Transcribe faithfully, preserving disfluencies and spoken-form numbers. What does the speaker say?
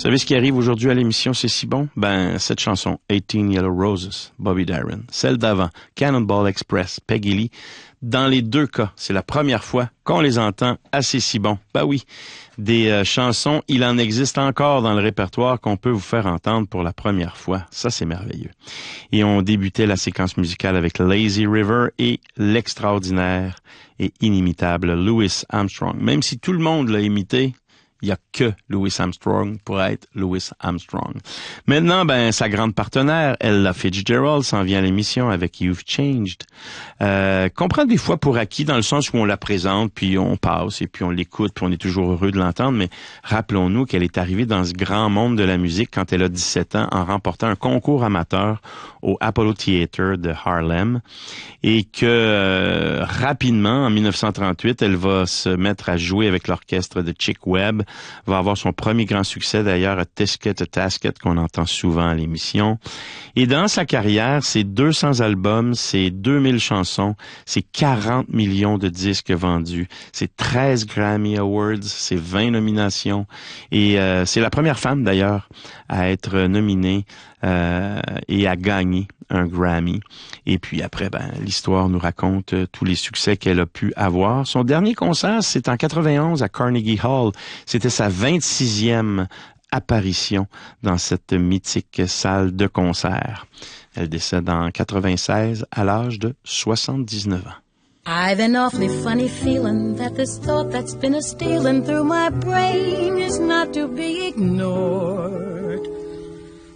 Vous savez ce qui arrive aujourd'hui à l'émission C'est si bon? Ben, cette chanson, eighteen Yellow Roses, Bobby Darin. Celle d'avant, Cannonball Express, Peggy Lee. Dans les deux cas, c'est la première fois qu'on les entend assez si bon. Ben oui, des euh, chansons, il en existe encore dans le répertoire qu'on peut vous faire entendre pour la première fois. Ça, c'est merveilleux. Et on débutait la séquence musicale avec Lazy River et l'extraordinaire et inimitable Louis Armstrong. Même si tout le monde l'a imité, il n'y a que Louis Armstrong pour être Louis Armstrong. Maintenant, ben, sa grande partenaire, Ella Fitzgerald, s'en vient à l'émission avec You've Changed. Euh, qu'on prend des fois pour acquis dans le sens où on la présente, puis on passe, et puis on l'écoute, puis on est toujours heureux de l'entendre, mais rappelons-nous qu'elle est arrivée dans ce grand monde de la musique quand elle a dix-sept ans en remportant un concours amateur au Apollo Theater de Harlem, et que euh, rapidement, en dix-neuf cent trente-huit, elle va se mettre à jouer avec l'orchestre de Chick Webb, va avoir son premier grand succès d'ailleurs à Tisket a Tasket qu'on entend souvent à l'émission. Et dans sa carrière, c'est deux cents albums, c'est deux mille chansons, c'est quarante millions de disques vendus, c'est treize Grammy Awards, c'est vingt nominations et euh, c'est la première femme d'ailleurs à être nominée euh, et à gagner un Grammy. Et puis après, ben l'histoire nous raconte euh, tous les succès qu'elle a pu avoir. Son dernier concert, c'est en quatre-vingt-onze à Carnegie Hall. C'était sa vingt-sixième apparition dans cette mythique salle de concert. Elle décède en quatre-vingt-seize à l'âge de soixante-dix-neuf ans. I've an awfully funny feeling that this thought that's been a-stealing through my brain is not to be ignored.